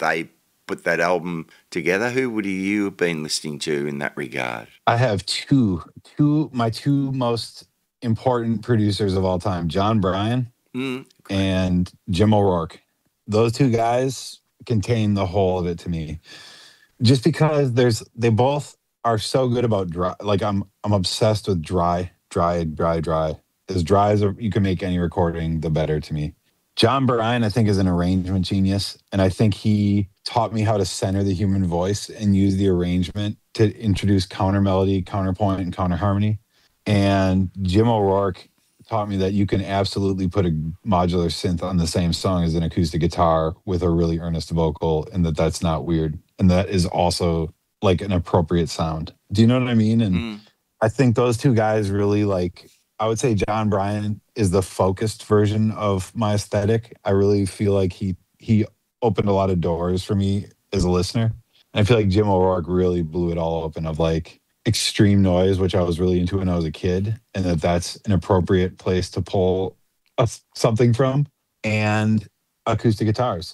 they put that album together. Who would you have been listening to in that regard? I have my two most important producers of all time, John Bryan and Jim O'Rourke. Those two guys contain the whole of it to me. Just because they both are so good about dry. Like I'm obsessed with dry. As dry as you can make any recording, the better to me. John Bryan, I think, is an arrangement genius. And I think he taught me how to center the human voice and use the arrangement to introduce counter melody, counterpoint, and counter harmony. And Jim O'Rourke taught me that you can absolutely put a modular synth on the same song as an acoustic guitar with a really earnest vocal, and that's not weird. And that is also like an appropriate sound. Do you know what I mean? And I think those two guys really I would say John Bryan is the focused version of my aesthetic. I really feel like he opened a lot of doors for me as a listener. And I feel like Jim O'Rourke really blew it all open of extreme noise, which I was really into when I was a kid, and that's an appropriate place to pull something from, and acoustic guitars,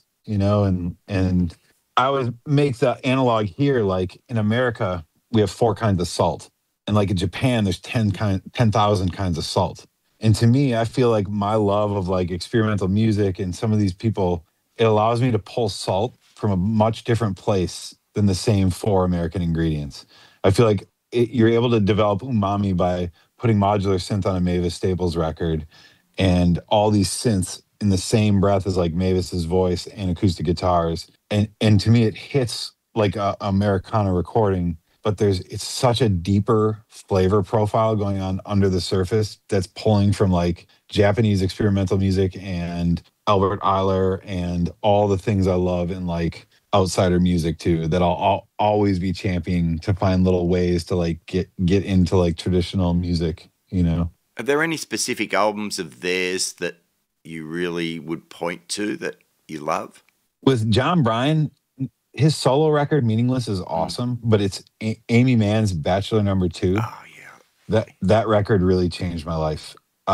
and I would make the analog here, in America, we have 4 kinds of salt. And in Japan, there's 10,000 kinds of salt. And to me, I feel like my love of experimental music and some of these people, it allows me to pull salt from a much different place than the same 4 American ingredients. I feel like you're able to develop umami by putting modular synth on a Mavis Staples record and all these synths in the same breath as Mavis's voice and acoustic guitars. And to me, it hits like a Americana recording, but it's such a deeper flavor profile going on under the surface that's pulling from Japanese experimental music and Albert Eiler and all the things I love in outsider music too, that I'll always be championing to find little ways to get into traditional music, Are there any specific albums of theirs that you really would point to that you love? With John Bryan, his solo record Meaningless is awesome, but it's Amy Mann's Bachelor Number 2. Oh yeah. That record really changed my life.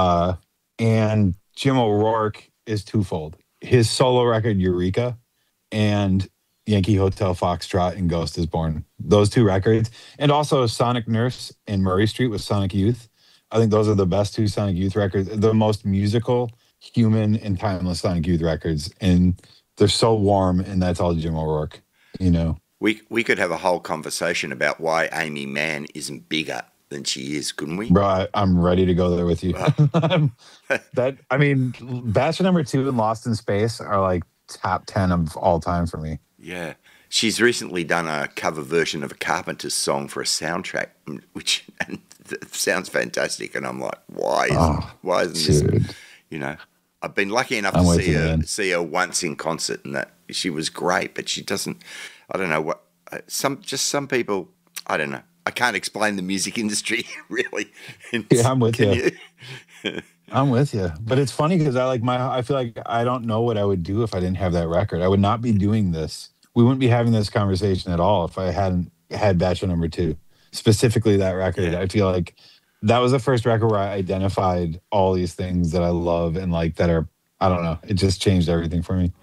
And Jim O'Rourke is twofold. His solo record Eureka and Yankee Hotel Foxtrot and Ghost is Born. Those 2 records. And also Sonic Nurse and Murray Street with Sonic Youth. I think those are the best 2 Sonic Youth records. The most musical, human, and timeless Sonic Youth records. And they're so warm, and that's all Jim O'Rourke, We could have a whole conversation about why Amy Mann isn't bigger than she is, couldn't we? Bro, I'm ready to go there with you. Bachelor Number 2 and Lost in Space are top 10 of all time for me. Yeah. She's recently done a cover version of a Carpenter's song for a soundtrack, which sounds fantastic. And I'm like, why isn't this, I've been lucky enough to see her once in concert, and that she was great, but she doesn't, I don't know what, some people, I don't know. I can't explain the music industry really. Yeah, I'm with you. I'm with you. But it's funny because I feel like I don't know what I would do if I didn't have that record. I would not be doing this. We wouldn't be having this conversation at all if I hadn't had Bachelor Number 2. Specifically that record. Yeah. I feel like that was the first record where I identified all these things that I love and that are, I don't know, it just changed everything for me.